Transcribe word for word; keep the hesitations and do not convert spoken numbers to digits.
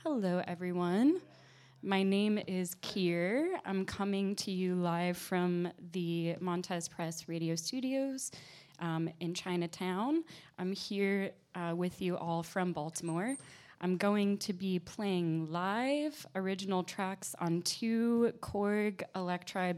Hello, everyone. My name is Kier. I'm coming to you live from the Montez Press Radio Studios um, in Chinatown. I'm here uh, with you all from Baltimore. I'm going to be playing live original tracks on two Korg Electribe